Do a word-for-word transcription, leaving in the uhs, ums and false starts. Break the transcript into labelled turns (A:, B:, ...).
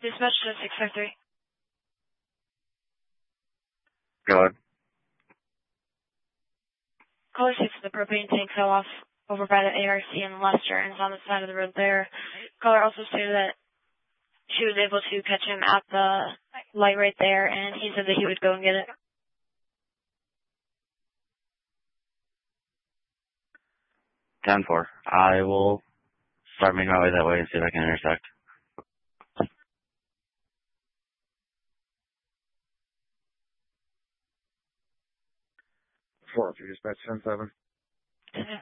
A: Dispatch to six five three.
B: Go ahead.
A: Caller states the propane tank fell off over by the A R C in Leicester and is on the side of the road there. Caller also stated that she was able to catch him at the light right there, and he said that he would go and get it.
B: ten four. I will start making my way that way and see if I can intersect.
C: four oh three, dispatch ten seven.